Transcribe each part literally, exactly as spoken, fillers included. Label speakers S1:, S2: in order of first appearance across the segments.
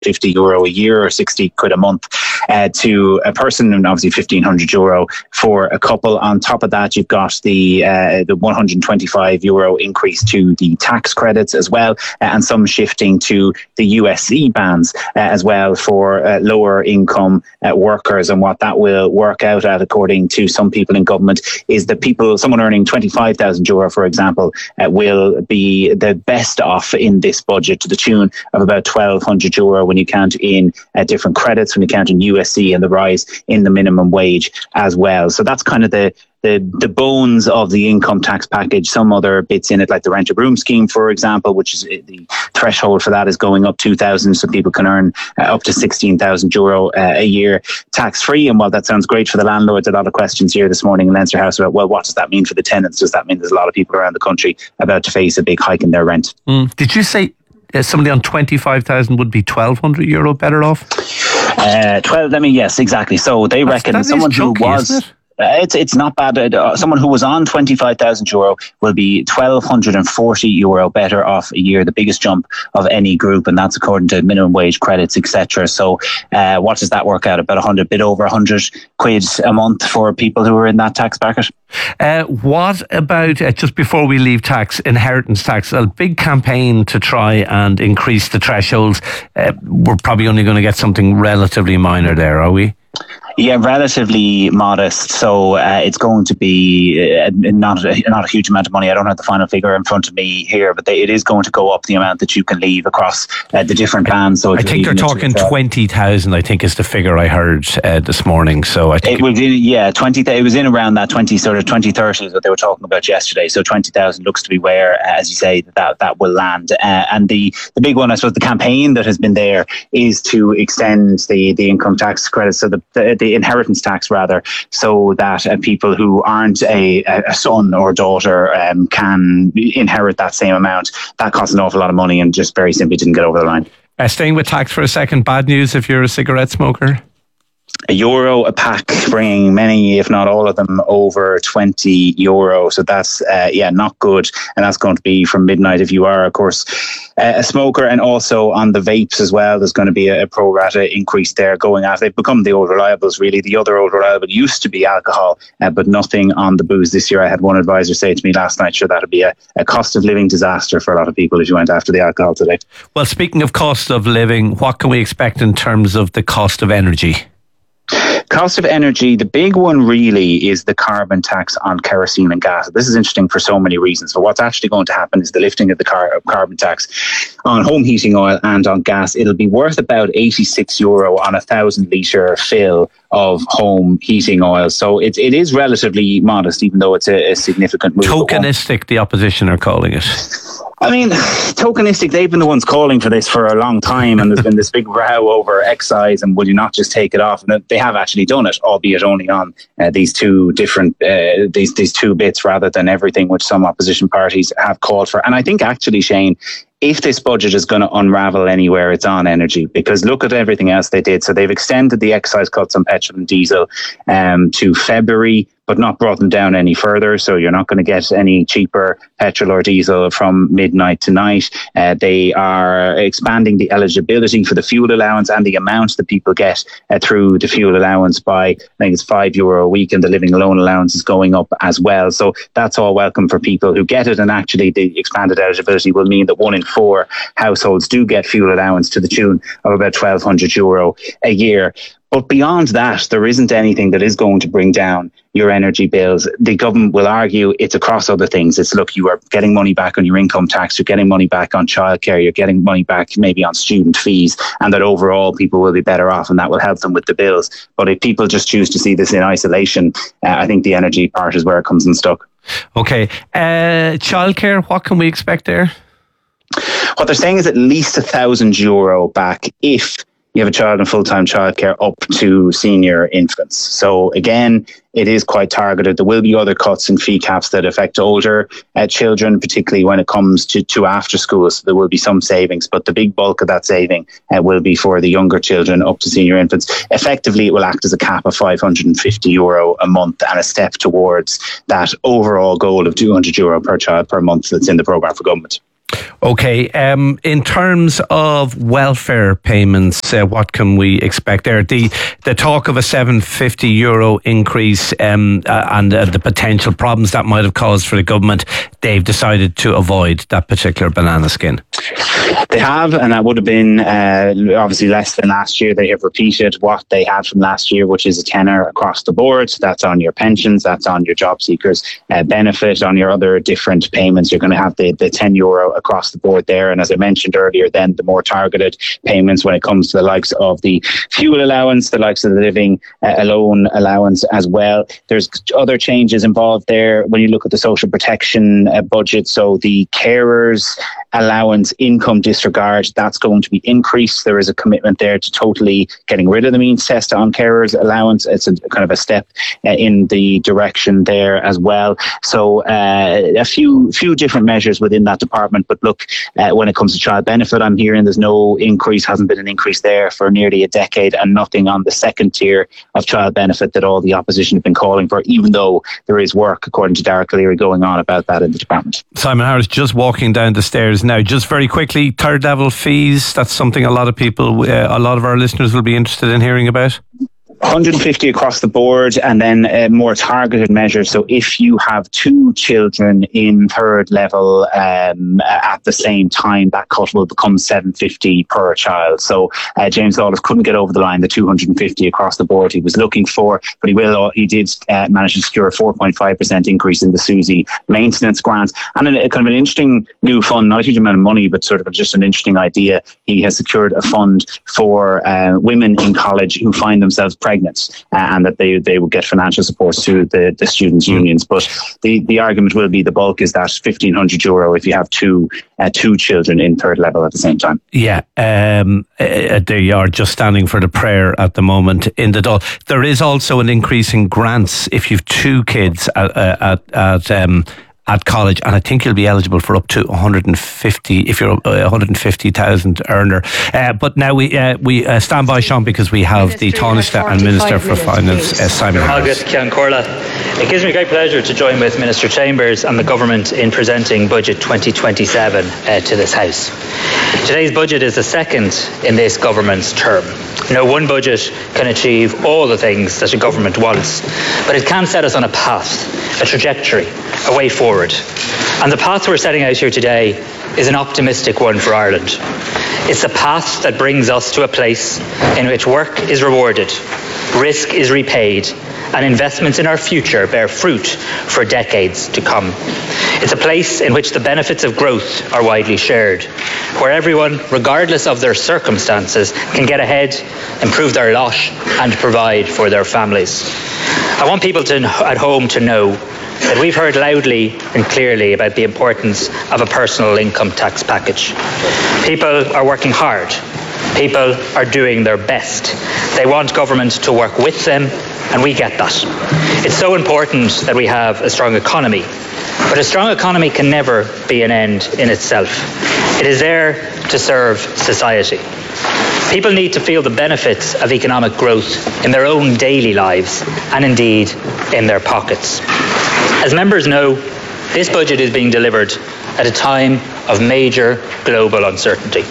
S1: fifty euro a year or sixty quid a month uh, to a person, and obviously fifteen hundred euro for a couple. On top of that, you've got the uh, the one hundred twenty-five euro increase to the tax credits as well, uh, and some shifting to the U S C bans uh, as well for uh, lower income uh, workers. And what that will work out at, according to some people in government, is that people, someone earning twenty-five thousand euro, for example, uh, will be the best off in this budget, to the tune of about twelve hundred euro when you count in uh, different credits, when you count in U S C and the rise in the minimum wage as well. So that's kind of the The, the bones of the income tax package. Some other bits in it, like the rent a room scheme, for example, which is the threshold for that is going up two thousand, so people can earn uh, up to sixteen thousand euro uh, a year tax free. And while that sounds great for the landlords, a lot of questions here this morning in Leinster House about, well, what does that mean for the tenants? Does that mean there's a lot of people around the country about to face a big hike in their rent?
S2: Mm. Did you say uh, somebody on twenty-five thousand would be twelve hundred euro better off?
S1: Uh, twelve, I mean, yes, exactly. So they That's, reckon someone chunky, who was... Uh, it's it's not bad. Uh, someone who was on twenty-five thousand euro will be twelve forty euro better off a year, the biggest jump of any group, and that's according to minimum wage credits, et cetera. So uh, what does that work out? About a hundred, bit over a hundred quid a month for people who are in that tax bracket.
S2: Uh, what about, uh, just before we leave tax, inheritance tax? A big campaign to try and increase the thresholds. Uh, we're probably only going to get something relatively minor there, are we?
S1: Yeah, relatively modest. So uh, it's going to be uh, not a, not a huge amount of money. I don't have the final figure in front of me here, but they, it is going to go up the amount that you can leave across uh, the different bands. So
S2: I think they're talking twenty thousand. I think is the figure I heard uh, this morning. So I think
S1: it was in, yeah twenty. It was in around that twenty sort of twenty thirty is what they were talking about yesterday. So twenty thousand looks to be where, uh, as you say, that that will land. Uh, and the the big one, I suppose, the campaign that has been there is to extend the the income tax credits. So the, the the inheritance tax rather, so that uh, people who aren't a, a son or daughter um, can inherit that same amount. That costs an awful lot of money and just very simply didn't get over the line.
S2: Uh, staying with tax for a second, bad news if you're a cigarette smoker.
S1: A euro a pack, bringing many, if not all of them, over twenty euro. So that's, uh, yeah, not good. And that's going to be from midnight if you are, of course, uh, a smoker. And also on the vapes as well, there's going to be a, a pro rata increase there going out. They've become the old reliables, really. The other old reliable used to be alcohol, uh, but nothing on the booze this year. I had one advisor say to me last night, sure, that would be a, a cost of living disaster for a lot of people if you went after the alcohol today.
S2: Well, speaking of cost of living, what can we expect in terms of the cost of energy?
S1: Cost of energy, the big one really is the carbon tax on kerosene and gas. This is interesting for so many reasons. So what's actually going to happen is the lifting of the car- carbon tax on home heating oil and on gas. It'll be worth about eighty-six euro on a thousand litre fill of home heating oil. So it, it is relatively modest, even though it's a, a significant move.
S2: Tokenistic, the opposition are calling it.
S1: I mean, tokenistic, they've been the ones calling for this for a long time, and there's been this big row over excise and will you not just take it off? And they have actually done it, albeit only on uh, these two different, uh, these, these two bits rather than everything, which some opposition parties have called for. And I think actually, Shane, if this budget is going to unravel anywhere, it's on energy, because look at everything else they did. So they've extended the excise cuts on petrol and diesel um, to February, but not brought them down any further. So you're not going to get any cheaper petrol or diesel from midnight tonight. Uh, they are expanding the eligibility for the fuel allowance and the amount that people get uh, through the fuel allowance by, I think it's five euro a week, and the living alone allowance is going up as well. So that's all welcome for people who get it. And actually the expanded eligibility will mean that one in four households do get fuel allowance to the tune of about twelve hundred euro a year. But beyond that, there isn't anything that is going to bring down your energy bills. The government will argue it's across other things. It's, look, you are getting money back on your income tax, you're getting money back on childcare, you're getting money back maybe on student fees, and that overall people will be better off and that will help them with the bills. But if people just choose to see this in isolation, uh, I think the energy part is where it comes unstuck. Okay.
S2: Uh, childcare, what can we expect there?
S1: What they're saying is at least a thousand euro back if you have a child in full-time childcare up to senior infants. So again, it is quite targeted. There will be other cuts and fee caps that affect older uh, children, particularly when it comes to, to after school. So there will be some savings, but the big bulk of that saving uh, will be for the younger children up to senior infants. Effectively, it will act as a cap of five hundred fifty euro a month and a step towards that overall goal of two hundred euro per child per month that's in the programme for government.
S2: Okay, um, in terms of welfare payments, uh, what can we expect there? The the talk of a seven hundred fifty euro increase um, uh, and uh, the potential problems that might have caused for the government, they've decided to avoid that particular banana skin.
S1: They have, and that would have been uh, obviously less than last year. They have repeated what they had from last year, which is a tenner across the board. That's on your pensions, that's on your job seekers uh, benefit, on your other different payments. You're going to have the, the ten euro across the board there. And as I mentioned earlier, then the more targeted payments when it comes to the likes of the fuel allowance, the likes of the living uh, alone allowance as well. There's other changes involved there when you look at the social protection uh, budget. So the carers allowance income disregard, that's going to be increased. There is a commitment there to totally getting rid of the means test on carers allowance. It's a kind of a step uh, in the direction there as well. So uh, a few few different measures within that department. But look, uh, when it comes to child benefit, I'm hearing there's no increase, hasn't been an increase there for nearly a decade, and nothing on the second tier of child benefit that all the opposition have been calling for, even though there is work, according to Darragh Cleary, going on about that in the department.
S2: Simon Harris, just walking down the stairs now, just very quickly, third level fees, that's something a lot of people, uh, a lot of our listeners will be interested in hearing about.
S1: one hundred fifty across the board, and then a more targeted measure. So if you have two children in third level um, at the same time, that cut will become seven hundred fifty per child. So uh, James Lawless couldn't get over the line, the two hundred fifty across the board he was looking for, but he will. He did uh, manage to secure a four point five percent increase in the SUSI maintenance grants, and a, a kind of an interesting new fund, not a huge amount of money, but sort of just an interesting idea. He has secured a fund for uh, women in college who find themselves pregnant. Pregnant, uh, and that they they will get financial support through the, the students' unions. But the, the argument will be the bulk is that fifteen hundred euro if you have two uh, two children in third level at the same time.
S2: Yeah, um, uh, they are just standing for the prayer at the moment in the Dáil. There is also an increase in grants if you've two kids at at, at um, at college, and I think you'll be eligible for up to one hundred fifty if you're a one hundred fifty thousand earner. Uh, but now we uh, we uh, stand by, Sean, because we have Ministry the Taoiseach and Minister for Finance, uh, Simon Harris.
S3: It gives me great pleasure to join with Minister Chambers and the Government in presenting Budget twenty twenty-seven uh, to this House. Today's budget is the second in this government's term. No one budget can achieve all the things that a government wants, but it can set us on a path, a trajectory, a way forward. And the path we're setting out here today is an optimistic one for Ireland. It's a path that brings us to a place in which work is rewarded, risk is repaid, and investments in our future bear fruit for decades to come. It's a place in which the benefits of growth are widely shared, where everyone, regardless of their circumstances, can get ahead, improve their lot, and provide for their families. I want people to, at home to know that we've heard loudly and clearly about the importance of a personal income tax package. People are working hard. People are doing their best. They want government to work with them, and we get that. It's so important that we have a strong economy, but a strong economy can never be an end in itself. It is there to serve society. People need to feel the benefits of economic growth in their own daily lives and indeed in their pockets. As members know, this budget is being delivered at a time of major global uncertainty.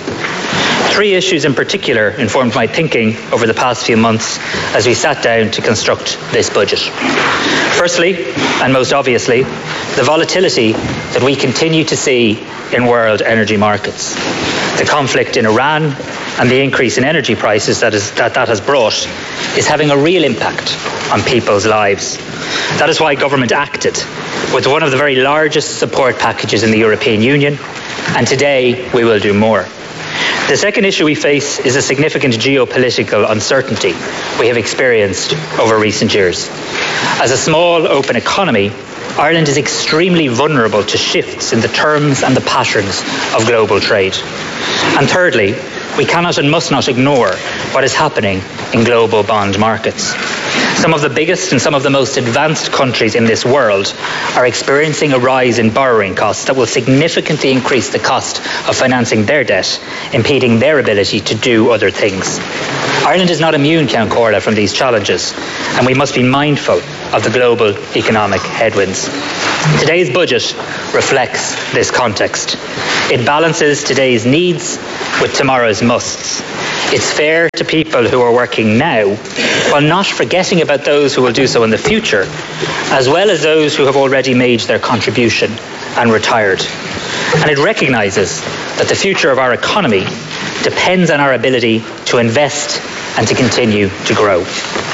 S3: Three issues in particular informed my thinking over the past few months as we sat down to construct this budget. Firstly, and most obviously, the volatility that we continue to see in world energy markets. The conflict in Iran and the increase in energy prices that, is, that that has brought is having a real impact on people's lives. That is why government acted with one of the very largest support packages in the European Union, and today we will do more. The second issue we face is a significant geopolitical uncertainty we have experienced over recent years. As a small, open economy, Ireland is extremely vulnerable to shifts in the terms and the patterns of global trade. And thirdly, we cannot and must not ignore what is happening in global bond markets. Some of the biggest and some of the most advanced countries in this world are experiencing a rise in borrowing costs that will significantly increase the cost of financing their debt, impeding their ability to do other things. Ireland is not immune, Ceann Comhairle, from these challenges, and we must be mindful of the global economic headwinds. Today's budget reflects this context. It balances today's needs with tomorrow's musts. It's fair to people who are working now, while not forgetting about those who will do so in the future, as well as those who have already made their contribution and retired. And it recognises that the future of our economy depends on our ability to invest and to continue to grow.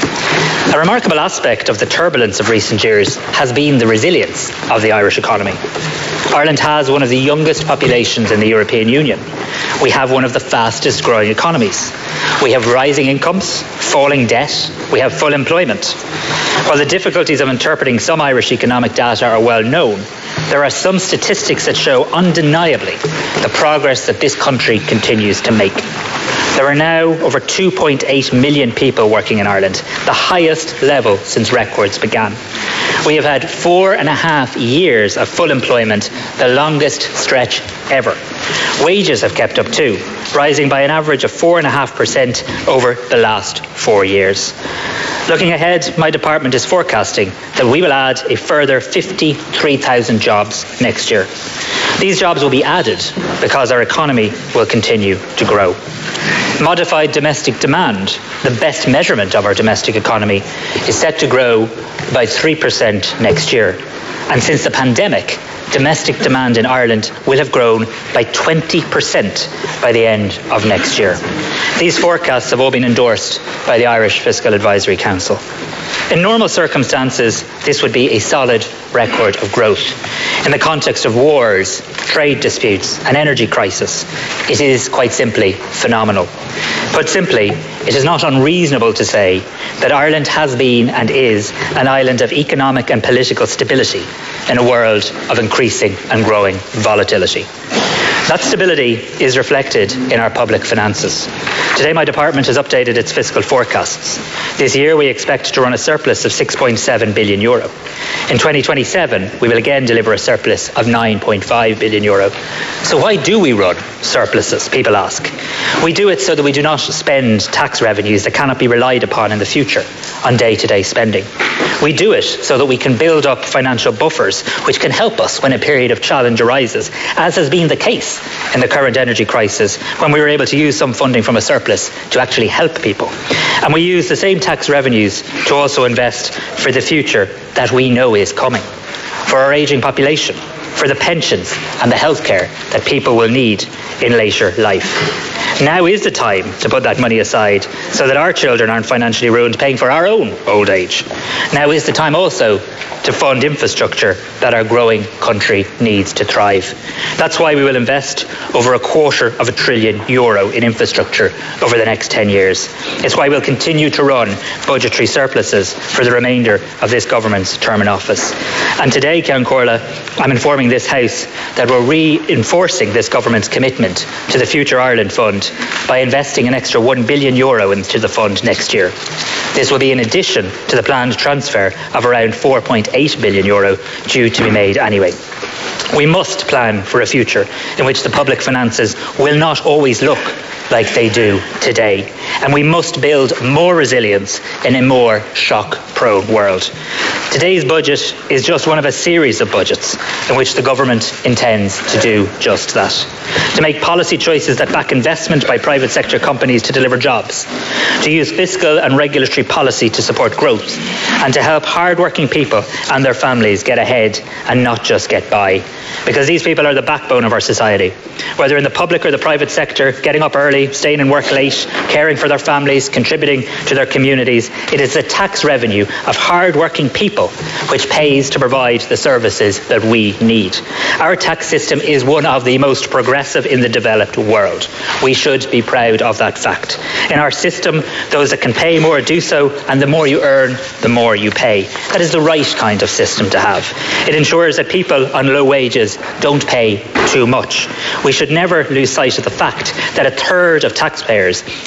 S3: A remarkable aspect of the turbulence of recent years has been the resilience of the Irish economy. Ireland has one of the youngest populations in the European Union. We have one of the fastest growing economies. We have rising incomes, falling debt, we have full employment. While the difficulties of interpreting some Irish economic data are well known, there are some statistics that show undeniably the progress that this country continues to make. There are now over two point eight million people working in Ireland, the highest level since records began. We have had four and a half years of full employment, the longest stretch ever. Wages have kept up too, rising by an average of four point five percent over the last four years. Looking ahead, my department is forecasting that we will add a further fifty-three thousand jobs next year. These jobs will be added because our economy will continue to grow. Modified domestic demand, the best measurement of our domestic economy, is set to grow by three percent next year. And since the pandemic, domestic demand in Ireland will have grown by twenty percent by the end of next year. These forecasts have all been endorsed by the Irish Fiscal Advisory Council. In normal circumstances, this would be a solid record of growth. In the context of wars, trade disputes, and energy crisis, it is quite simply phenomenal. Put simply, it is not unreasonable to say that Ireland has been and is an island of economic and political stability in a world of increasing and growing volatility. That stability is reflected in our public finances. Today, my department has updated its fiscal forecasts. This year, we expect to run a surplus of six point seven billion euro. In twenty twenty-seven, we will again deliver a surplus of nine point five billion euro. So why do we run surpluses, people ask? We do it so that we do not spend tax revenues that cannot be relied upon in the future on day-to-day spending. We do it so that we can build up financial buffers which can help us when a period of challenge arises, as has been the case in the current energy crisis, when we were able to use some funding from a surplus to actually help people. And we use the same tax revenues to also invest for the future that we know is coming, for our ageing population, for the pensions and the healthcare that people will need in later life. Now is the time to put that money aside so that our children aren't financially ruined paying for our own old age. Now is the time also to fund infrastructure that our growing country needs to thrive. That's why we will invest over a quarter of a trillion euro in infrastructure over the next ten years. It's why we'll continue to run budgetary surpluses for the remainder of this government's term in office. And today, Ceann Comhairle, I'm informing this House that we're reinforcing this government's commitment to the Future Ireland Fund by investing an extra one billion euro into the fund next year. This will be in addition to the planned transfer of around four point eight billion euro due to be made anyway. We must plan for a future in which the public finances will not always look like they do today, and we must build more resilience in a more shock-prone world. Today's budget is just one of a series of budgets in which the government intends to do just that. To make policy choices that back investment by private sector companies to deliver jobs, to use fiscal and regulatory policy to support growth, and to help hard-working people and their families get ahead and not just get by. Because these people are the backbone of our society. Whether in the public or the private sector, getting up early, staying in work late, caring for their families, contributing to their communities, it is the tax revenue of hard-working people which pays to provide the services that we need. Our tax system is one of the most progressive in the developed world. We should be proud of that fact. In our system, those that can pay more do so, and the more you earn, the more you pay. That is the right kind of system to have. It ensures that people on low wages don't pay too much. We should never lose sight of the fact that a third of taxpayers pay no income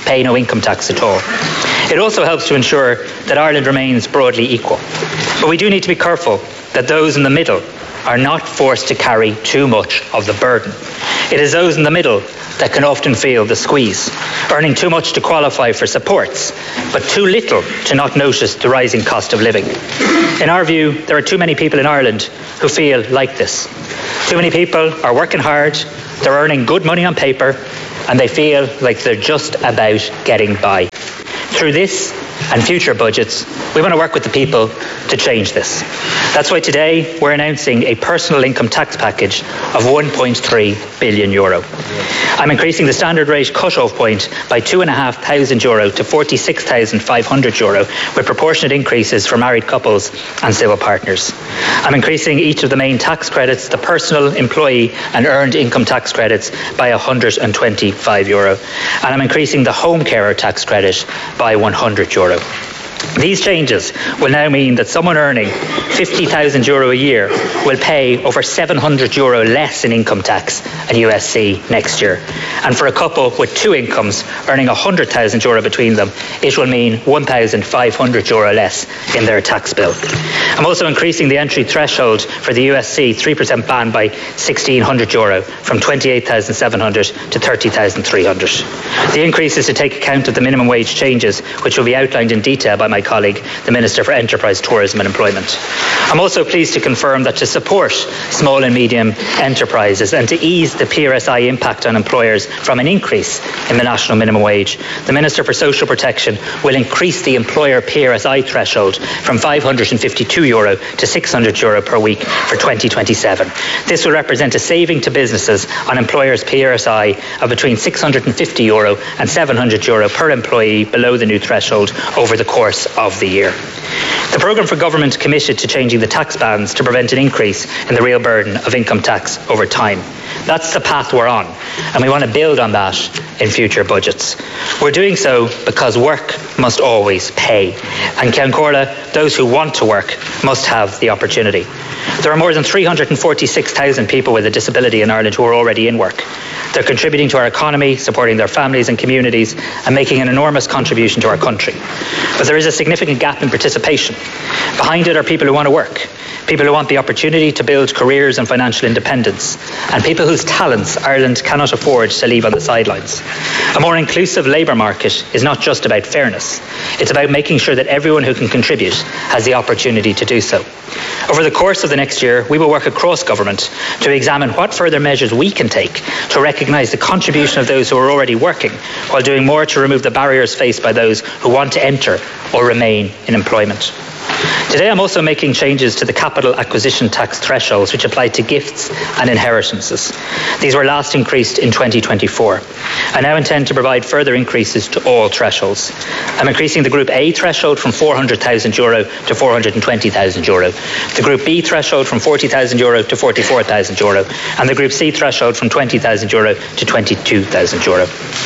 S3: income tax at all. It also helps to ensure that Ireland remains broadly equal. But we do need to be careful that those in the middle are not forced to carry too much of the burden. It is those in the middle that can often feel the squeeze, earning too much to qualify for supports, but too little to not notice the rising cost of living. In our view, there are too many people in Ireland who feel like this. Too many people are working hard, they're earning good money on paper, and they feel like they're just about getting by. Through this and future budgets, we want to work with the people to change this. That's why today we're announcing a personal income tax package of one point three billion euro. I'm increasing the standard rate cut-off point by two thousand five hundred euro to forty-six thousand five hundred euro, with proportionate increases for married couples and civil partners. I'm increasing each of the main tax credits, the personal, employee and earned income tax credits, by one hundred twenty-five euro. And I'm increasing the home carer tax credit by one hundred euro. These changes will now mean that someone earning fifty thousand euro a year will pay over seven hundred euro less in income tax at U S C next year. And for a couple with two incomes earning one hundred thousand euro between them, it will mean one thousand five hundred euro less in their tax bill. I'm also increasing the entry threshold for the U S C three percent ban by sixteen hundred euro, from twenty-eight thousand seven hundred to thirty thousand three hundred. The increase is to take account of the minimum wage changes, which will be outlined in detail by my colleague, the Minister for Enterprise, Tourism and Employment. I'm also pleased to confirm that to support small and medium enterprises and to ease the P R S I impact on employers from an increase in the national minimum wage, the Minister for Social Protection will increase the employer P R S I threshold from five hundred fifty-two euro to six hundred euro per week for twenty twenty-seven. This will represent a saving to businesses on employers' P R S I of between six hundred fifty euro and seven hundred euro per employee below the new threshold over the course of the year. The programme for government committed to changing the tax bands to prevent an increase in the real burden of income tax over time. That's the path we're on, and we want to build on that in future budgets. We're doing so because work must always pay, and Ceann Comhairle, those who want to work must have the opportunity. There are more than three hundred forty-six thousand people with a disability in Ireland who are already in work. They're contributing to our economy, supporting their families and communities, and making an enormous contribution to our country. But there is a significant gap in participation. Behind it are people who want to work, people who want the opportunity to build careers and financial independence, and people whose talents Ireland cannot afford to leave on the sidelines. A more inclusive labour market is not just about fairness. It's about making sure that everyone who can contribute has the opportunity to do so. Over the course of the next year, we will work across government to examine what further measures we can take to recognise the contribution of those who are already working, while doing more to remove the barriers faced by those who want to enter or remain in employment. Today I'm also making changes to the capital acquisition tax thresholds which apply to gifts and inheritances. These were last increased in twenty twenty-four. I now intend to provide further increases to all thresholds. I'm increasing the Group A threshold from four hundred thousand euro to four hundred twenty thousand euro, the Group B threshold from forty thousand euro to forty-four thousand euro, and the Group C threshold from twenty thousand euro to twenty-two thousand euro.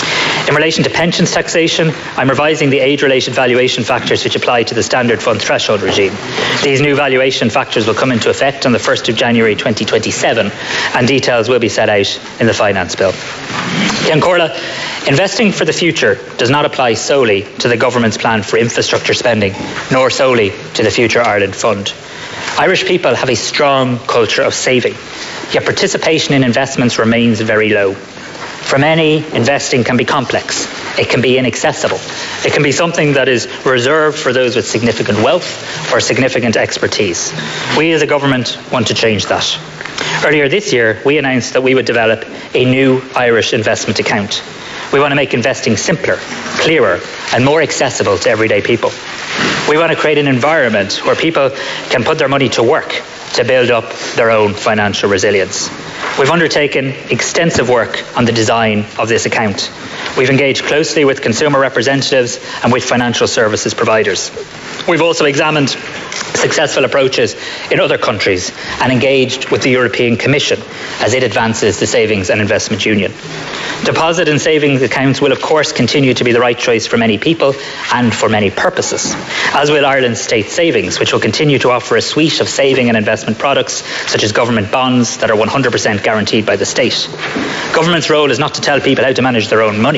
S3: In relation to pensions taxation, I'm revising the age-related valuation factors which apply to the standard fund threshold regime. These new valuation factors will come into effect on the first of January twenty twenty-seven, and details will be set out in the finance bill. Ceann Comhairle, investing for the future does not apply solely to the government's plan for infrastructure spending, nor solely to the Future Ireland Fund. Irish people have a strong culture of saving, yet participation in investments remains very low. For many, investing can be complex. It can be inaccessible. It can be something that is reserved for those with significant wealth or significant expertise. We as a government want to change that. Earlier this year, we announced that we would develop a new Irish investment account. We want to make investing simpler, clearer, and more accessible to everyday people. We want to create an environment where people can put their money to work to build up their own financial resilience. We've undertaken extensive work on the design of this account. We've engaged closely with consumer representatives and with financial services providers. We've also examined successful approaches in other countries and engaged with the European Commission as it advances the Savings and Investment Union. Deposit and savings accounts will of course continue to be the right choice for many people and for many purposes, as will Ireland's state savings, which will continue to offer a suite of saving and investment products such as government bonds that are one hundred percent guaranteed by the state. Government's role is not to tell people how to manage their own money.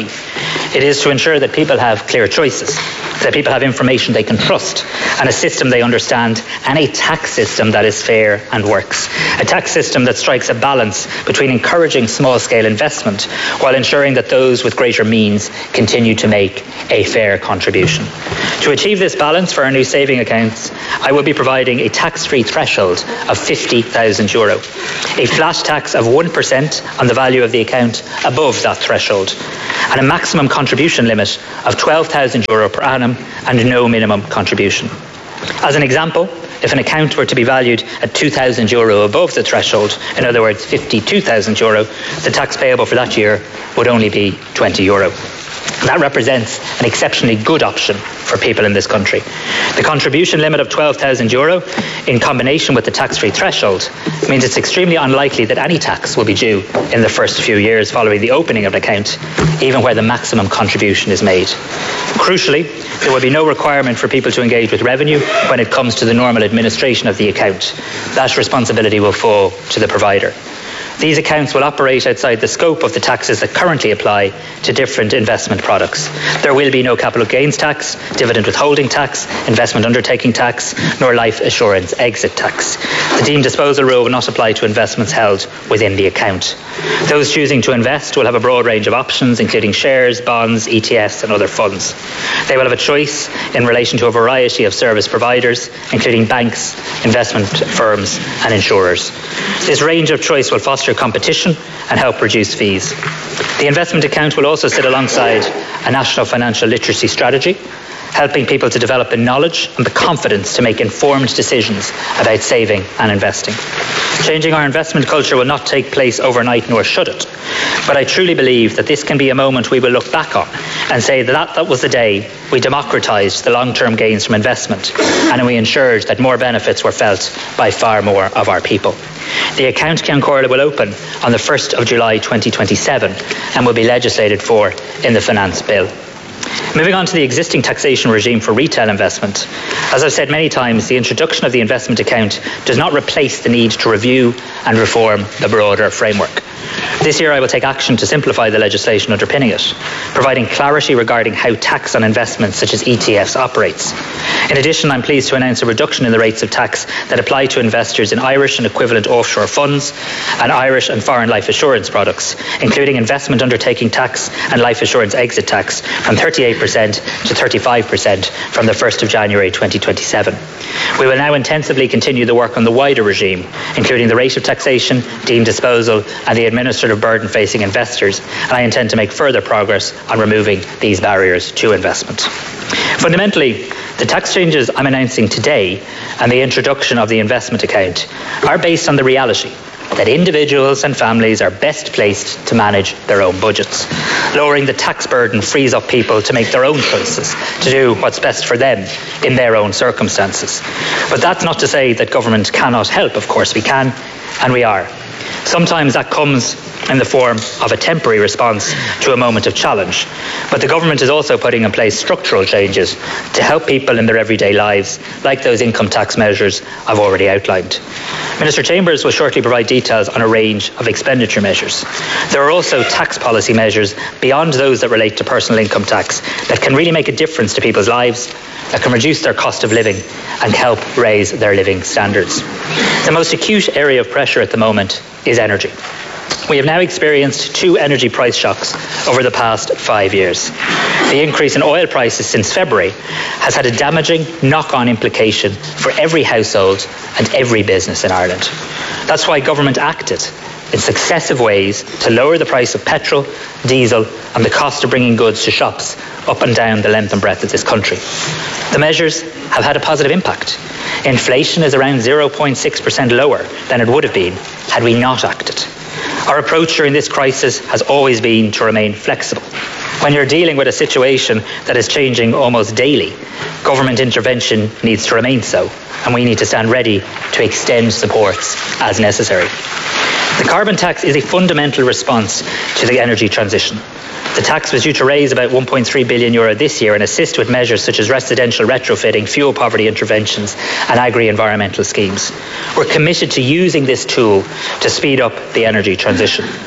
S3: money. It is to ensure that people have clear choices, that people have information they can trust, and a system they understand, and a tax system that is fair and works. A tax system that strikes a balance between encouraging small-scale investment while ensuring that those with greater means continue to make a fair contribution. To achieve this balance for our new saving accounts, I will be providing a tax-free threshold of fifty thousand euro, a flat tax of one percent on the value of the account above that threshold, and a maximum contribution limit of twelve thousand euro per annum and no minimum contribution. As an example, if an account were to be valued at two thousand euro above the threshold, in other words fifty-two thousand euro, the tax payable for that year would only be twenty euro. That represents an exceptionally good option for people in this country. The contribution limit of twelve thousand euro in combination with the tax-free threshold means it's extremely unlikely that any tax will be due in the first few years following the opening of an account, even where the maximum contribution is made. Crucially, there will be no requirement for people to engage with revenue when it comes to the normal administration of the account. That responsibility will fall to the provider. These accounts will operate outside the scope of the taxes that currently apply to different investment products. There will be no capital gains tax, dividend withholding tax, investment undertaking tax, nor life assurance exit tax. The deemed disposal rule will not apply to investments held within the account. Those choosing to invest will have a broad range of options, including shares, bonds, E T Fs and other funds. They will have a choice in relation to a variety of service providers, including banks, investment firms and insurers. This range of choice will foster competition and help reduce fees. The investment account will also sit alongside a national financial literacy strategy, helping people to develop the knowledge and the confidence to make informed decisions about saving and investing. Changing our investment culture will not take place overnight, nor should it. But I truly believe that this can be a moment we will look back on and say that that, that was the day we democratised the long-term gains from investment and we ensured that more benefits were felt by far more of our people. The account Ceann Comhairle will open on the first of July twenty twenty-seven and will be legislated for in the Finance Bill. Moving on to the existing taxation regime for retail investment. As I've said many times, the introduction of the investment account does not replace the need to review and reform the broader framework. This year I will take action to simplify the legislation underpinning it, providing clarity regarding how tax on investments such as E T Fs operates. In addition, I'm pleased to announce a reduction in the rates of tax that apply to investors in Irish and equivalent offshore funds and Irish and foreign life assurance products, including investment undertaking tax and life assurance exit tax from thirty-eight percent to thirty-five percent from the first of January twenty twenty-seven. We will now intensively continue the work on the wider regime, including the rate of taxation, deemed disposal and the administrative burden facing investors, and I intend to make further progress on removing these barriers to investment. Fundamentally, the tax changes I'm announcing today and the introduction of the investment account are based on the reality that individuals and families are best placed to manage their own budgets. Lowering the tax burden frees up people to make their own choices, to do what's best for them in their own circumstances. But that's not to say that government cannot help. Of course we can, and we are. Sometimes that comes in the form of a temporary response to a moment of challenge. But the government is also putting in place structural changes to help people in their everyday lives, like those income tax measures I've already outlined. Minister Chambers will shortly provide details on a range of expenditure measures. There are also tax policy measures beyond those that relate to personal income tax that can really make a difference to people's lives, that can reduce their cost of living and help raise their living standards. The most acute area of pressure at the moment is energy. We have now experienced two energy price shocks over the past five years. The increase in oil prices since February has had a damaging knock-on implication for every household and every business in Ireland. That's why government acted in successive ways to lower the price of petrol, diesel and the cost of bringing goods to shops up and down the length and breadth of this country. The measures have had a positive impact. Inflation is around zero point six percent lower than it would have been had we not acted. Our approach during this crisis has always been to remain flexible. When you're dealing with a situation that is changing almost daily, government intervention needs to remain so, and we need to stand ready to extend supports as necessary. The carbon tax is a fundamental response to the energy transition. The tax was due to raise about one point three billion euro this year and assist with measures such as residential retrofitting, fuel poverty interventions and agri-environmental schemes. We're committed to using this tool to speed up the energy transition.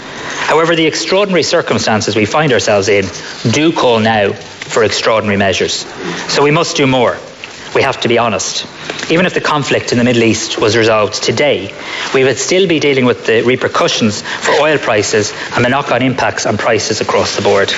S3: However, the extraordinary circumstances we find ourselves in do call now for extraordinary measures. So we must do more. We have to be honest. Even if the conflict in the Middle East was resolved today, we would still be dealing with the repercussions for oil prices and the knock-on impacts on prices across the board.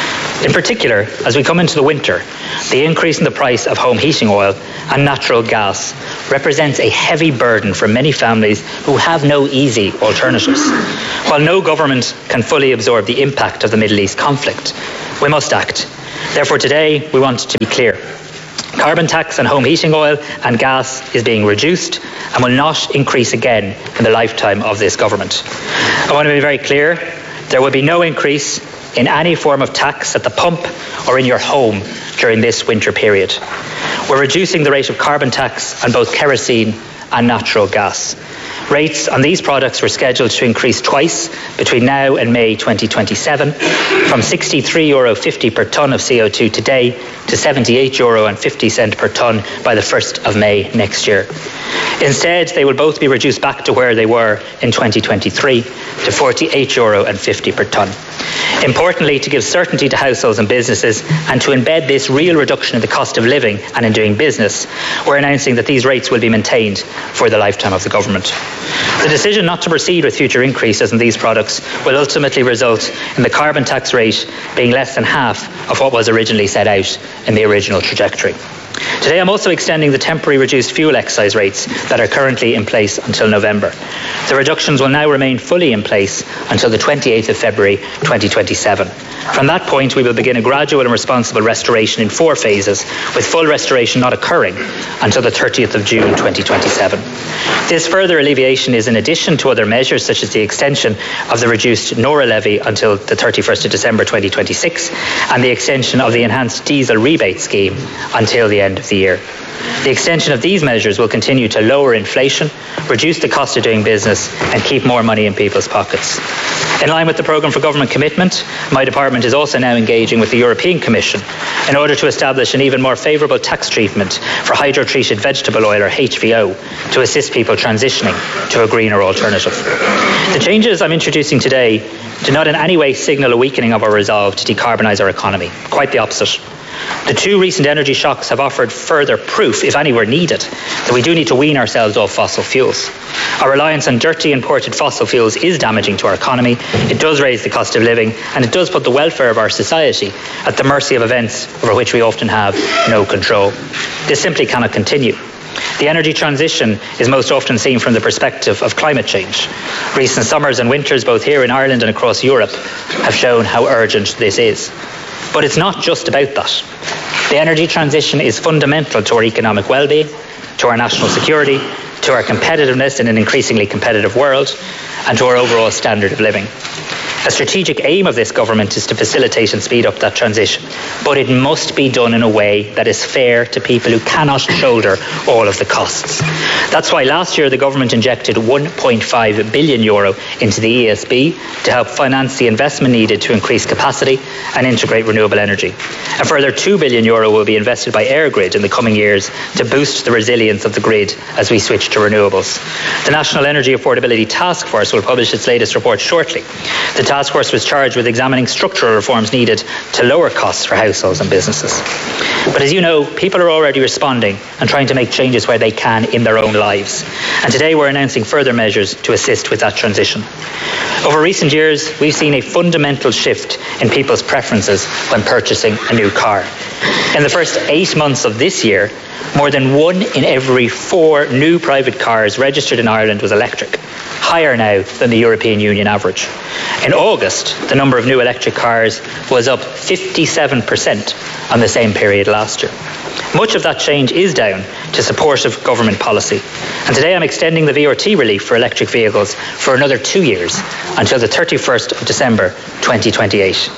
S3: In particular, as we come into the winter, the increase in the price of home heating oil and natural gas represents a heavy burden for many families who have no easy alternatives. While no government can fully absorb the impact of the Middle East conflict, we must act. Therefore, today we want to be clear. Carbon tax on home heating oil and gas is being reduced and will not increase again in the lifetime of this government. I want to be very clear. There will be no increase in any form of tax at the pump or in your home during this winter period. We're reducing the rate of carbon tax on both kerosene and natural gas. Rates on these products were scheduled to increase twice between now and May twenty twenty-seven, from sixty-three euro fifty per tonne of C O two today to seventy-eight euro fifty per tonne by the first of May next year. Instead, they will both be reduced back to where they were in twenty twenty-three to forty-eight euro fifty per tonne. Importantly, to give certainty to households and businesses and to embed this real reduction in the cost of living and in doing business, we're announcing that these rates will be maintained for the lifetime of the government. The decision not to proceed with future increases in these products will ultimately result in the carbon tax rate being less than half of what was originally set out in the original trajectory. Today I'm also extending the temporary reduced fuel excise rates that are currently in place until November. The reductions will now remain fully in place until the twenty-eighth of February twenty twenty-seven. From that point, we will begin a gradual and responsible restoration in four phases, with full restoration not occurring until the thirtieth of June twenty twenty-seven. This further alleviation is in addition to other measures such as the extension of the reduced Nora levy until the thirty-first of December twenty twenty-six and the extension of the enhanced diesel rebate scheme until the end of the year. The extension of these measures will continue to lower inflation, reduce the cost of doing business and keep more money in people's pockets. In line with the Programme for Government Commitment, my department is also now engaging with the European Commission in order to establish an even more favourable tax treatment for hydrotreated vegetable oil, or H V O, to assist people transitioning to a greener alternative. The changes I'm introducing today do not in any way signal a weakening of our resolve to decarbonise our economy. Quite the opposite. The two recent energy shocks have offered further proof, if any were needed, that we do need to wean ourselves off fossil fuels. Our reliance on dirty imported fossil fuels is damaging to our economy, it does raise the cost of living, and it does put the welfare of our society at the mercy of events over which we often have no control. This simply cannot continue. The energy transition is most often seen from the perspective of climate change. Recent summers and winters, both here in Ireland and across Europe, have shown how urgent this is. But it's not just about that. The energy transition is fundamental to our economic well-being, to our national security, to our competitiveness in an increasingly competitive world, and to our overall standard of living. A strategic aim of this government is to facilitate and speed up that transition, but it must be done in a way that is fair to people who cannot shoulder all of the costs. That's why last year the government injected one point five billion euro into the E S B to help finance the investment needed to increase capacity and integrate renewable energy. A further two billion euro will be invested by EirGrid in the coming years to boost the resilience of the grid as we switch to renewables. The National Energy Affordability Task Force will publish its latest report shortly. The task force was charged with examining structural reforms needed to lower costs for households and businesses. But as you know, people are already responding and trying to make changes where they can in their own lives. And today we're announcing further measures to assist with that transition. Over recent years, we've seen a fundamental shift in people's preferences when purchasing a new car. In the first eight months of this year, more than one in every four new private cars registered in Ireland was electric, higher now than the European Union average. In August, the number of new electric cars was up fifty-seven percent on the same period last year. Much of that change is down to supportive government policy. And today I'm extending the V R T relief for electric vehicles for another two years until the thirty-first of December twenty twenty-eight.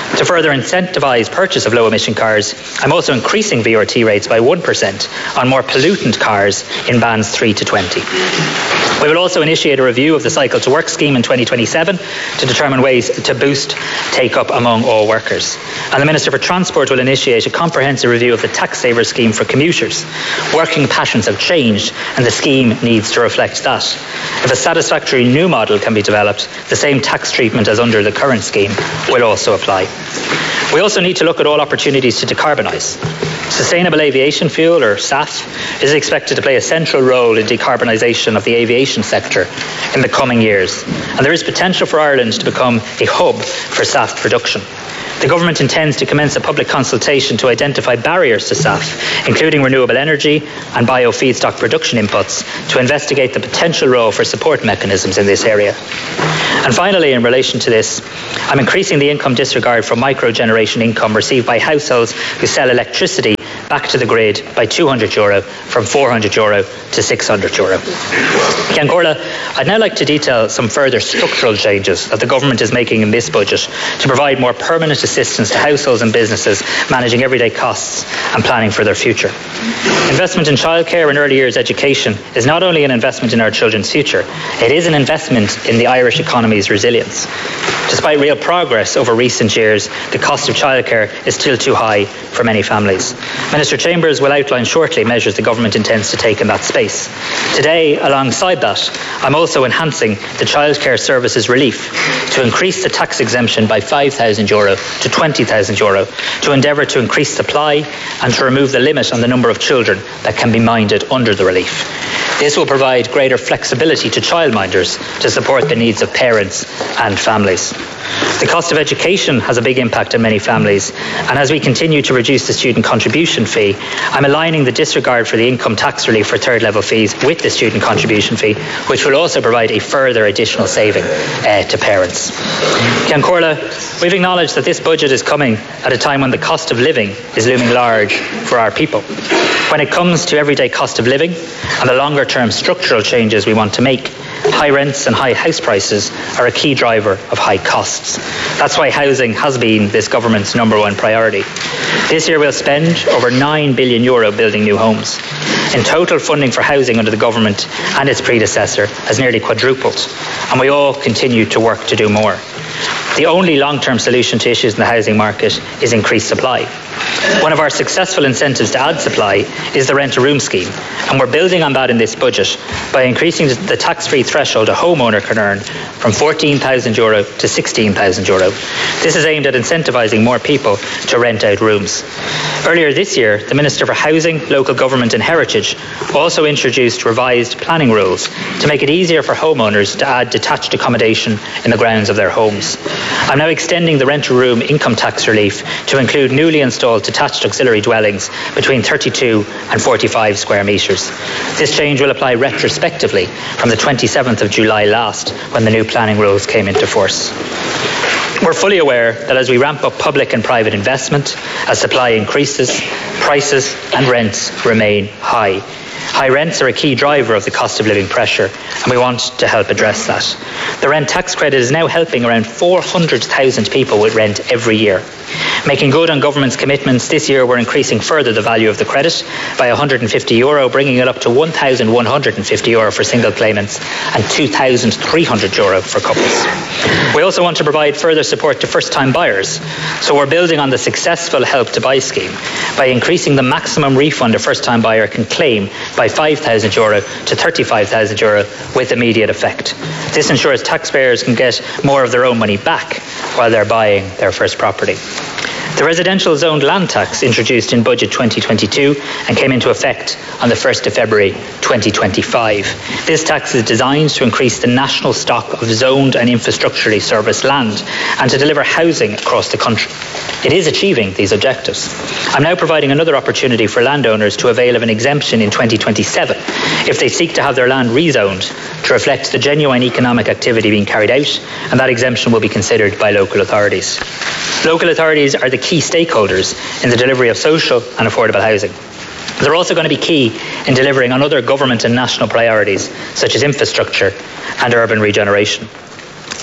S3: To further incentivise purchase of low-emission cars, I'm also increasing V R T rates by one percent on more pollutant cars in bands three to twenty. We will also initiate a review of the Cycle to Work scheme in twenty twenty-seven to determine ways to boost take-up among all workers. And the Minister for Transport will initiate a comprehensive review of the tax saver scheme for commuters. Working patterns have changed and the scheme needs to reflect that. If a satisfactory new model can be developed, the same tax treatment as under the current scheme will also apply. We also need to look at all opportunities to decarbonise. Sustainable aviation fuel, or S A F, is expected to play a central role in decarbonisation of the aviation sector in the coming years, and there is potential for Ireland to become a hub for S A F production. The Government intends to commence a public consultation to identify barriers to S A F, including renewable energy and bio-feedstock production inputs, to investigate the potential role for support mechanisms in this area. And finally, in relation to this, I'm increasing the income disregard for micro-generation income received by households who sell electricity back to the grid by two hundred euro, from four hundred euro to six hundred euro. Ceann Comhairle, I'd now like to detail some further structural changes that the Government is making in this budget to provide more permanent assistance to households and businesses managing everyday costs and planning for their future. Investment in childcare and early years education is not only an investment in our children's future, it is an investment in the Irish economy's resilience. Despite real progress over recent years, the cost of childcare is still too high for many families. Minister Chambers will outline shortly measures the Government intends to take in that space. Today, alongside that, I'm also enhancing the childcare services relief to increase the tax exemption by five thousand euro to twenty thousand euro, to endeavour to increase supply and to remove the limit on the number of children that can be minded under the relief. This will provide greater flexibility to childminders to support the needs of parents and families. The cost of education has a big impact on many families, and as we continue to reduce the student contribution fee, I'm aligning the disregard for the income tax relief for third level fees with the student contribution fee, which will also provide a further additional saving uh, to parents. Ceann Comhairle, we've acknowledged that this budget is coming at a time when the cost of living is looming large for our people. When it comes to everyday cost of living and the longer term structural changes we want to make, high rents and high house prices are a key driver of high costs. That's why housing has been this Government's number one priority. This year we'll spend over nine billion euro building new homes. In total, funding for housing under the Government and its predecessor has nearly quadrupled, and we all continue to work to do more. The only long-term solution to issues in the housing market is increased supply. One of our successful incentives to add supply is the rent-a-room scheme, and we're building on that in this budget by increasing the tax-free threshold a homeowner can earn from fourteen thousand euro to sixteen thousand euro. This is aimed at incentivising more people to rent out rooms. Earlier this year, the Minister for Housing, Local Government and Heritage also introduced revised planning rules to make it easier for homeowners to add detached accommodation in the grounds of their homes. I'm now extending the rent-a-room income tax relief to include newly installed detached auxiliary dwellings between thirty-two and forty-five square metres. This change will apply retrospectively from the twenty-seventh of July last, when the new planning rules came into force. We're fully aware that as we ramp up public and private investment, as supply increases, prices and rents remain high. High rents are a key driver of the cost of living pressure, and we want to help address that. The rent tax credit is now helping around four hundred thousand people with rent every year. Making good on Government's commitments, this year we're increasing further the value of the credit by one hundred fifty euro, bringing it up to one thousand one hundred fifty euro for single claimants and two thousand three hundred euro for couples. We also want to provide further support to first-time buyers, so we're building on the successful Help to Buy scheme by increasing the maximum refund a first-time buyer can claim by five thousand euro to thirty-five thousand euro with immediate effect. This ensures taxpayers can get more of their own money back while they're buying their first property. The residential zoned land tax introduced in Budget twenty twenty-two and came into effect on the first of February twenty twenty-five. This tax is designed to increase the national stock of zoned and infrastructurally serviced land and to deliver housing across the country. It is achieving these objectives. I'm now providing another opportunity for landowners to avail of an exemption in twenty twenty-seven if they seek to have their land rezoned to reflect the genuine economic activity being carried out, and that exemption will be considered by local authorities. Local authorities are the key stakeholders in the delivery of social and affordable housing. They're also going to be key in delivering on other government and national priorities, such as infrastructure and urban regeneration.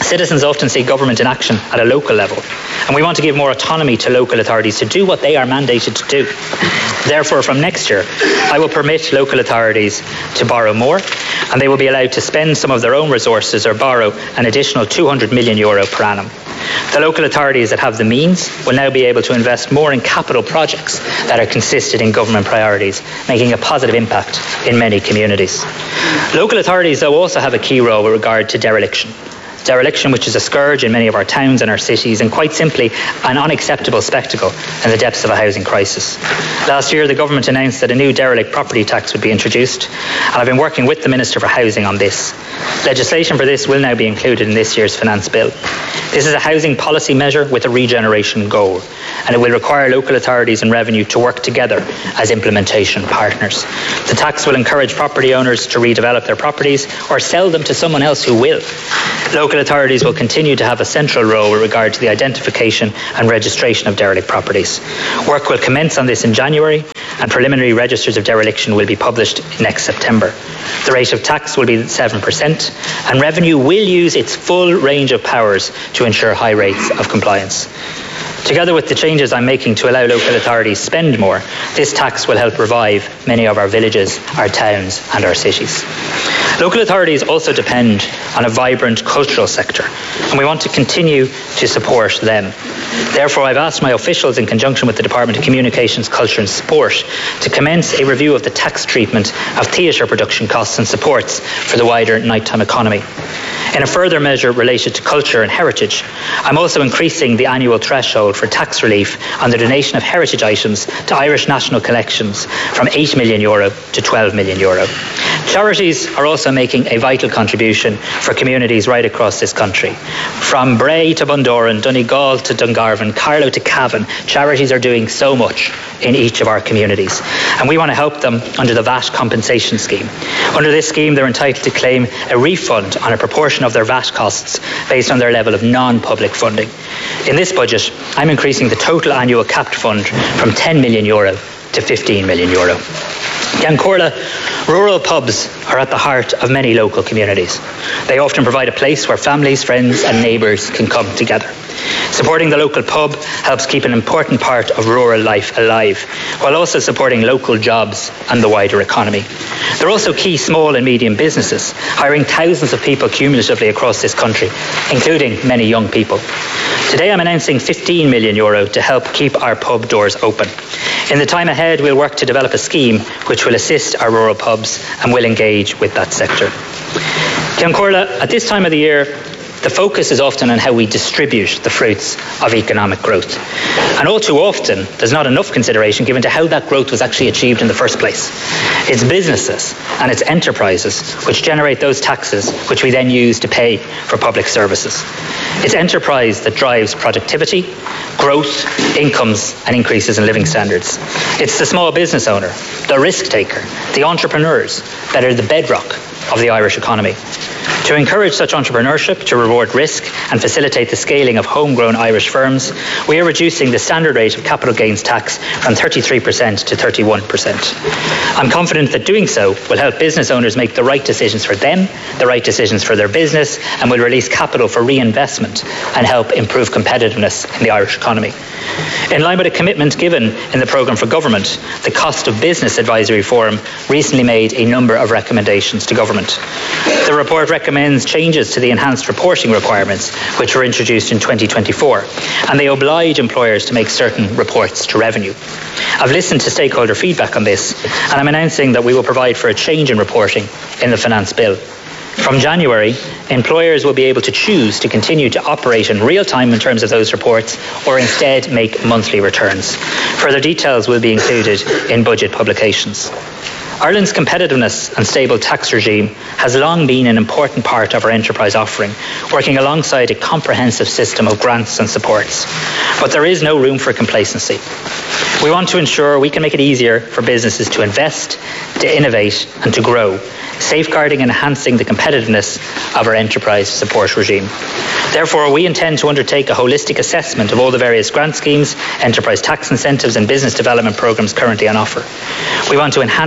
S3: Citizens often see government in action at a local level, and we want to give more autonomy to local authorities to do what they are mandated to do. Therefore, from next year, I will permit local authorities to borrow more, and they will be allowed to spend some of their own resources or borrow an additional two hundred million euro per annum. The local authorities that have the means will now be able to invest more in capital projects that are consistent in government priorities, making a positive impact in many communities. Local authorities, though, also have a key role with regard to dereliction. Dereliction, which is a scourge in many of our towns and our cities, and quite simply an unacceptable spectacle in the depths of a housing crisis. Last year, the government announced that a new derelict property tax would be introduced, and I've been working with the Minister for Housing on this. Legislation for this will now be included in this year's finance bill. This is a housing policy measure with a regeneration goal, and it will require local authorities and revenue to work together as implementation partners. The tax will encourage property owners to redevelop their properties or sell them to someone else who will. Local authorities will continue to have a central role with regard to the identification and registration of derelict properties. Work will commence on this in January, and preliminary registers of dereliction will be published next September. The rate of tax will be seven percent, and revenue will use its full range of powers to ensure high rates of compliance. Together with the changes I'm making to allow local authorities to spend more, this tax will help revive many of our villages, our towns and our cities. Local authorities also depend on a vibrant cultural sector, and we want to continue to support them. Therefore, I've asked my officials, in conjunction with the Department of Communications, Culture and Sport, to commence a review of the tax treatment of theatre production costs and supports for the wider nighttime economy. In a further measure related to culture and heritage, I'm also increasing the annual threshold for tax relief on the donation of heritage items to Irish national collections from eight million euro to twelve million euro. Charities are also making a vital contribution for communities right across this country. From Bray to Bundoran, Donegal to Dungarvan, Carlow to Cavan, charities are doing so much in each of our communities, and we want to help them under the V A T compensation scheme. Under this scheme, they're entitled to claim a refund on a proportion of their V A T costs based on their level of non-public funding. In this budget, I'm increasing the total annual capped fund from ten million euro to fifteen million euro. Giancorla, rural pubs are at the heart of many local communities. They often provide a place where families, friends and neighbours can come together. Supporting the local pub helps keep an important part of rural life alive, while also supporting local jobs and the wider economy. They're also key small and medium businesses, hiring thousands of people cumulatively across this country, including many young people. Today I'm announcing fifteen million euro to help keep our pub doors open. In the time ahead, we'll work to develop a scheme which will assist our rural pubs and will engage with that sector. Giancorla, at this time of the year, the focus is often on how we distribute the fruits of economic growth. And all too often, there's not enough consideration given to how that growth was actually achieved in the first place. It's businesses and it's enterprises which generate those taxes which we then use to pay for public services. It's enterprise that drives productivity, growth, incomes and increases in living standards. It's the small business owner, the risk taker, the entrepreneurs that are the bedrock of the Irish economy. To encourage such entrepreneurship, to reward risk and facilitate the scaling of homegrown Irish firms, we are reducing the standard rate of capital gains tax from thirty-three percent to thirty-one percent. I'm confident that doing so will help business owners make the right decisions for them, the right decisions for their business, and will release capital for reinvestment and help improve competitiveness in the Irish economy. In line with a commitment given in the programme for government, the Cost of Business Advisory Forum recently made a number of recommendations to government. The report recommends changes to the enhanced reporting requirements which were introduced in twenty twenty-four, and they oblige employers to make certain reports to revenue. I've listened to stakeholder feedback on this, and I'm announcing that we will provide for a change in reporting in the finance bill. From January, employers will be able to choose to continue to operate in real time in terms of those reports, or instead make monthly returns. Further details will be included in budget publications. Ireland's competitiveness and stable tax regime has long been an important part of our enterprise offering, working alongside a comprehensive system of grants and supports. But there is no room for complacency. We want to ensure we can make it easier for businesses to invest, to innovate and to grow, safeguarding and enhancing the competitiveness of our enterprise support regime. Therefore, we intend to undertake a holistic assessment of all the various grant schemes, enterprise tax incentives and business development programmes currently on offer. We want to enhance and improve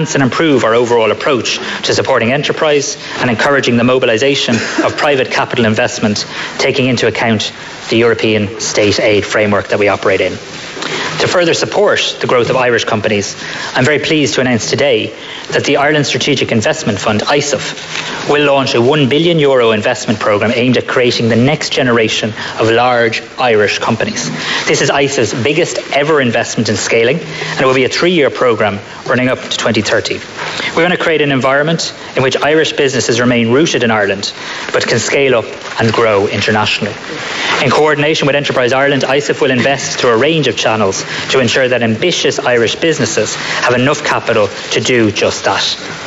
S3: improve our overall approach to supporting enterprise and encouraging the mobilisation of private capital investment, taking into account the European state aid framework that we operate in. To further support the growth of Irish companies, I'm very pleased to announce today that the Ireland Strategic Investment Fund, I S I F, will launch a one billion euro investment programme aimed at creating the next generation of large Irish companies. This is I S A's biggest ever investment in scaling, and it will be a three-year programme running up to twenty thirty. We want to create an environment in which Irish businesses remain rooted in Ireland, but can scale up and grow internationally. In coordination with Enterprise Ireland, I S I F will invest through a range of channels to ensure that ambitious Irish businesses have enough capital to do just that.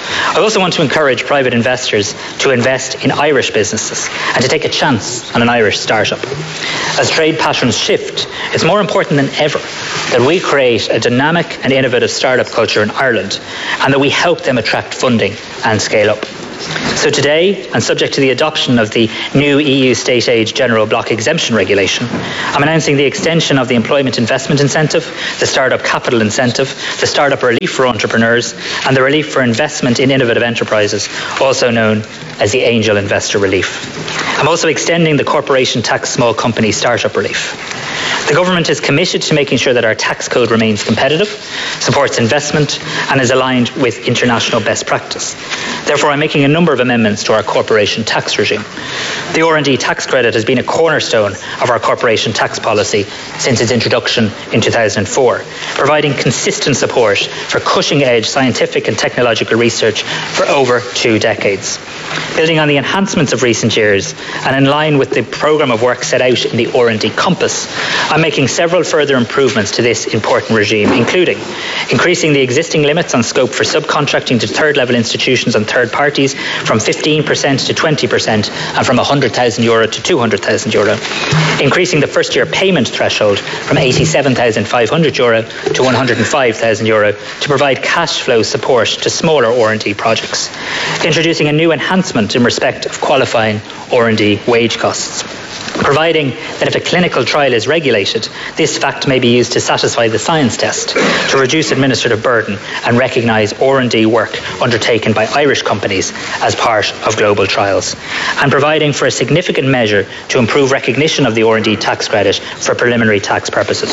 S3: I also want to encourage private investors to invest in Irish businesses and to take a chance on an Irish startup. As trade patterns shift, it's more important than ever that we create a dynamic and innovative startup culture in Ireland and that we help them attract funding and scale up. So today, and subject to the adoption of the new E U State Aid General Block Exemption Regulation, I'm announcing the extension of the Employment Investment Incentive, the Startup Capital Incentive, the Startup Relief for Entrepreneurs, and the Relief for Investment in Innovative Enterprises, also known as the Angel Investor Relief. I'm also extending the Corporation Tax Small Company Startup Relief. The government is committed to making sure that our tax code remains competitive, supports investment, and is aligned with international best practice. Therefore, I'm making a number of amendments to our corporation tax regime. The R and D tax credit has been a cornerstone of our corporation tax policy since its introduction in two thousand four, providing consistent support for cutting-edge scientific and technological research for over two decades. Building on the enhancements of recent years and in line with the programme of work set out in the R and D Compass, I'm making several further improvements to this important regime, including increasing the existing limits on scope for subcontracting to third-level institutions and third parties from fifteen percent to twenty percent and from one hundred thousand euro to two hundred thousand euro, increasing the first-year payment threshold from eighty-seven thousand five hundred euro to one hundred five thousand euro to provide cash flow support to smaller R and D projects, introducing a new enhancement in respect of qualifying R and D wage costs, providing that if a clinical trial is regulated, this fact may be used to satisfy the science test to reduce administrative burden and recognise R and D work undertaken by Irish companies as part of global trials, and providing for a significant measure to improve recognition of the R and D tax credit for preliminary tax purposes.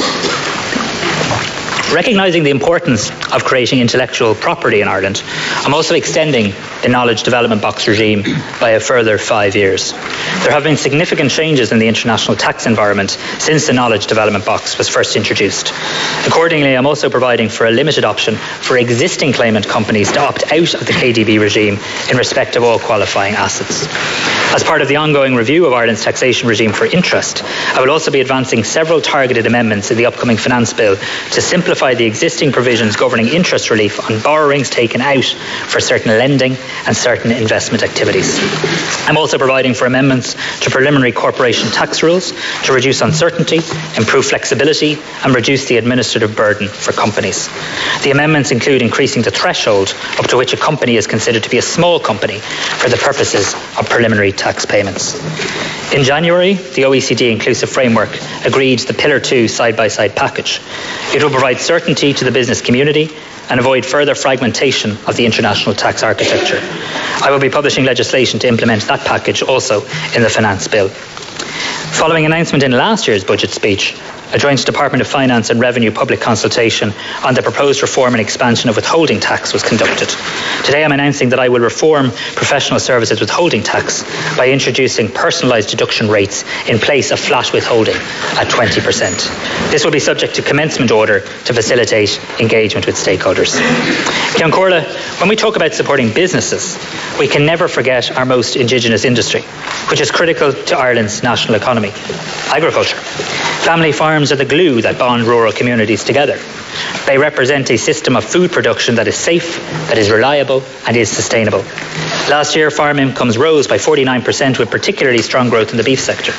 S3: Recognising the importance of creating intellectual property in Ireland, I'm also extending the Knowledge Development Box regime by a further five years. There have been significant changes in the international tax environment since the Knowledge Development Box was first introduced. Accordingly, I'm also providing for a limited option for existing claimant companies to opt out of the K D B regime in respect of all qualifying assets. As part of the ongoing review of Ireland's taxation regime for interest, I will also be advancing several targeted amendments in the upcoming finance bill to simplify the existing provisions governing interest relief on borrowings taken out for certain lending and certain investment activities. I'm also providing for amendments to preliminary corporation tax rules to reduce uncertainty, improve flexibility and reduce the administrative burden for companies. The amendments include increasing the threshold up to which a company is considered to be a small company for the purposes of preliminary tax payments. In January, the O E C D Inclusive Framework agreed the Pillar two side-by-side package. It will provide certainty to the business community and avoid further fragmentation of the international tax architecture. I will be publishing legislation to implement that package also in the finance bill. Following announcement in last year's budget speech, a joint Department of Finance and Revenue public consultation on the proposed reform and expansion of withholding tax was conducted. Today I'm announcing that I will reform professional services withholding tax by introducing personalised deduction rates in place of flat withholding at twenty percent. This will be subject to commencement order to facilitate engagement with stakeholders. Ceann Comhairle, when we talk about supporting businesses, we can never forget our most indigenous industry, which is critical to Ireland's national economy: agriculture. Family farms are the glue that bond rural communities together. They represent a system of food production that is safe, that is reliable and is sustainable. Last year, farm incomes rose by forty-nine percent, with particularly strong growth in the beef sector.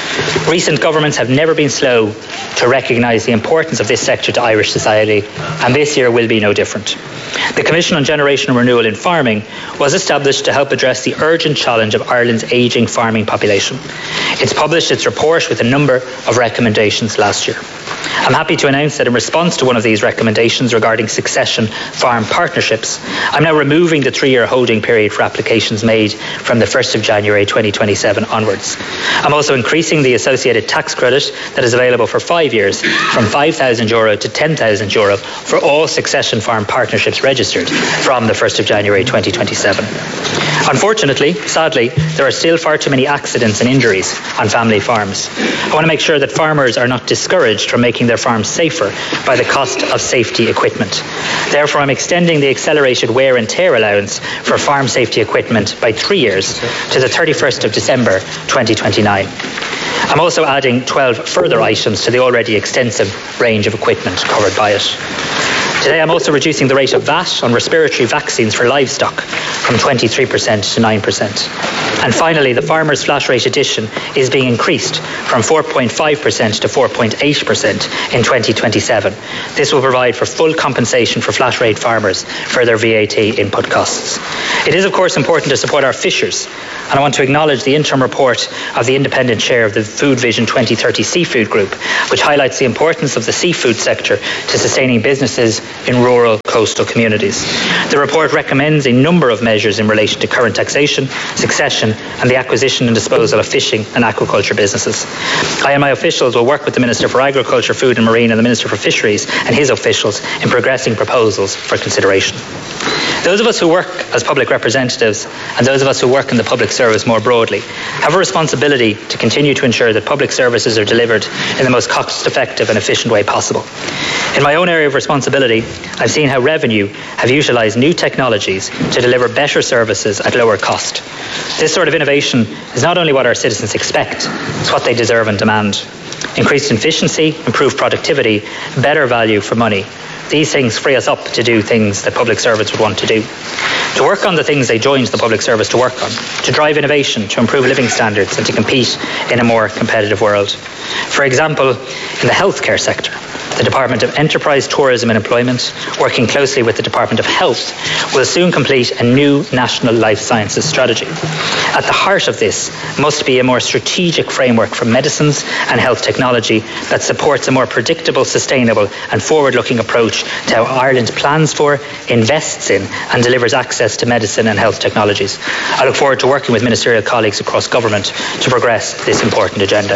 S3: Recent governments have never been slow to recognise the importance of this sector to Irish society, and this year will be no different. The Commission on Generational Renewal in Farming was established to help address the urgent challenge of Ireland's ageing farming population. It's published its report with a number of recommendations last year. I'm happy to announce that in response to one of these recommendations regarding succession farm partnerships, I'm now removing the three-year holding period for applications made from the first of January twenty twenty-seven onwards. I'm also increasing the associated tax credit that is available for five years from five thousand euro to ten thousand euro for all succession farm partnerships registered from the first of January twenty twenty-seven. Unfortunately, sadly, there are still far too many accidents and injuries on family farms. I want to make sure that farmers are not discouraged from making their farms safer by the cost of safety equipment. Therefore, I'm extending the accelerated wear and tear allowance for farm safety equipment by three years to the thirty-first of December twenty twenty-nine. I'm also adding twelve further items to the already extensive range of equipment covered by it. Today, I'm also reducing the rate of V A T on respiratory vaccines for livestock from twenty-three percent to nine percent. And finally, the Farmers Flat Rate Addition is being increased from four point five percent to four point eight percent in twenty twenty-seven. This will provide for full compensation for flat rate farmers for their V A T input costs. It is, of course, important to support our fishers, and I want to acknowledge the interim report of the independent chair of the Food Vision twenty thirty Seafood Group, which highlights the importance of the seafood sector to sustaining businesses in rural coastal communities. The report recommends a number of measures in relation to current taxation, succession, and the acquisition and disposal of fishing and aquaculture businesses. I and my officials will work with the Minister for Agriculture, Food and Marine and the Minister for Fisheries and his officials in progressing proposals for consideration. Those of us who work as public representatives and those of us who work in the public service more broadly have a responsibility to continue to ensure that public services are delivered in the most cost-effective and efficient way possible. In my own area of responsibility, I've seen how revenue have utilised new technologies to deliver better services at lower cost. This sort of innovation is not only what our citizens expect, it's what they deserve and demand. Increased efficiency, improved productivity, better value for money. These things free us up to do things that public servants would want to do. To work on the things they joined the public service to work on. To drive innovation, to improve living standards and to compete in a more competitive world. For example, in the healthcare sector, the Department of Enterprise, Tourism and Employment, working closely with the Department of Health, will soon complete a new national life sciences strategy. At the heart of this must be a more strategic framework for medicines and health technology that supports a more predictable, sustainable and forward-looking approach to how Ireland plans for, invests in and delivers access to medicine and health technologies. I look forward to working with ministerial colleagues across government to progress this important agenda.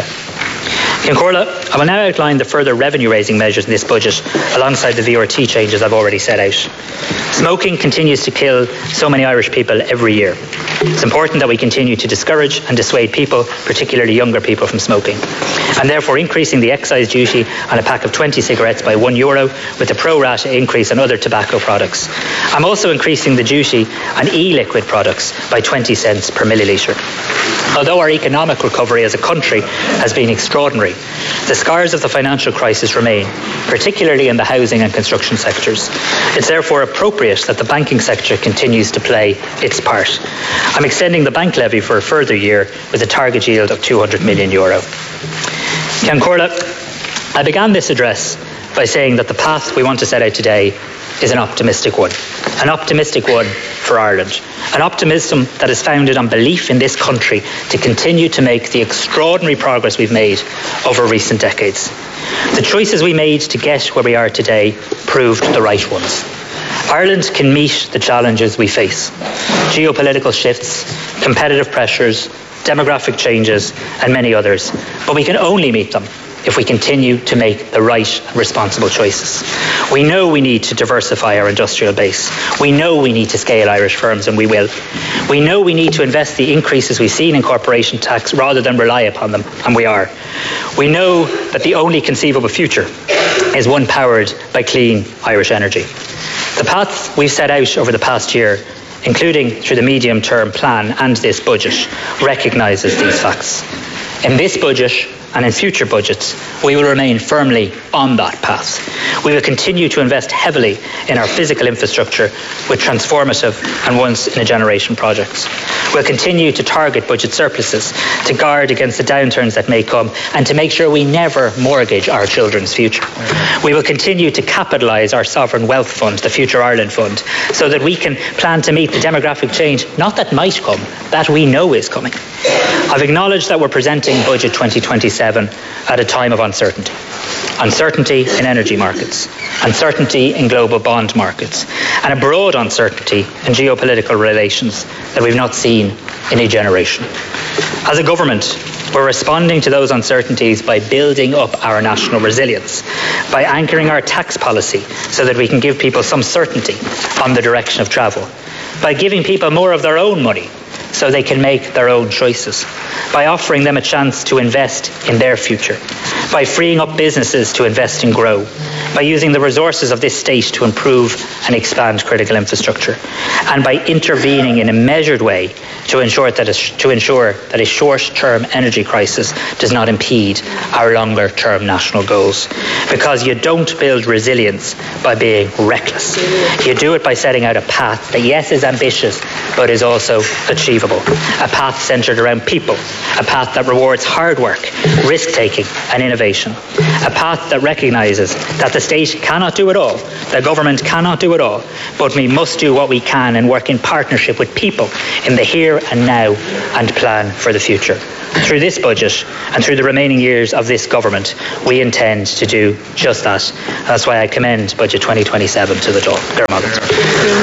S3: In Corla, I will now outline the further revenue-raising measures in this budget alongside the V R T changes I've already set out. Smoking continues to kill so many Irish people every year. It's important that we continue to discourage and dissuade people, particularly younger people, from smoking. I'm therefore increasing the excise duty on a pack of twenty cigarettes by one euro with a pro rata increase on other tobacco products. I'm also increasing the duty on e-liquid products by twenty cents per millilitre. Although our economic recovery as a country has been extraordinary, the scars of the financial crisis remain, particularly in the housing and construction sectors. It's therefore appropriate that the banking sector continues to play its part. I'm extending the bank levy for a further year with a target yield of two hundred million euro. Ceann Comhairle, I began this address by saying that the path we want to set out today is an optimistic one. An optimistic one for Ireland. An optimism that is founded on belief in this country to continue to make the extraordinary progress we've made over recent decades. The choices we made to get where we are today proved the right ones. Ireland can meet the challenges we face. Geopolitical shifts, competitive pressures, demographic changes, and many others. But we can only meet them if we continue to make the right and responsible choices. We know we need to diversify our industrial base. We know we need to scale Irish firms, and we will. We know we need to invest the increases we've seen in corporation tax rather than rely upon them, and we are. We know that the only conceivable future is one powered by clean Irish energy. The path we've set out over the past year, including through the medium-term plan and this budget, recognises these facts. In this budget, and in future budgets, we will remain firmly on that path. We will continue to invest heavily in our physical infrastructure with transformative and once-in-a-generation projects. We'll continue to target budget surpluses to guard against the downturns that may come and to make sure we never mortgage our children's future. We will continue to capitalise our sovereign wealth fund, the Future Ireland Fund, so that we can plan to meet the demographic change, not that might come, that we know is coming. I've acknowledged that we're presenting Budget twenty twenty-seven at a time of uncertainty. Uncertainty in energy markets, uncertainty in global bond markets, and a broad uncertainty in geopolitical relations that we've not seen in a generation. As a government, we're responding to those uncertainties by building up our national resilience, by anchoring our tax policy so that we can give people some certainty on the direction of travel, by giving people more of their own money so they can make their own choices, by offering them a chance to invest in their future, by freeing up businesses to invest and grow, by using the resources of this state to improve and expand critical infrastructure, and by intervening in a measured way to ensure that a, to ensure that a short-term energy crisis does not impede our longer-term national goals. Because you don't build resilience by being reckless. You do it by setting out a path that, yes, is ambitious, but is also achievable. A path centred around people. A path that rewards hard work, risk-taking and innovation. A path that recognises that the state cannot do it all, the government cannot do it all, but we must do what we can and work in partnership with people in the here and now and plan for the future. Through this budget and through the remaining years of this government, we intend to do just that. That's why I commend Budget twenty twenty-seven to the Dáil.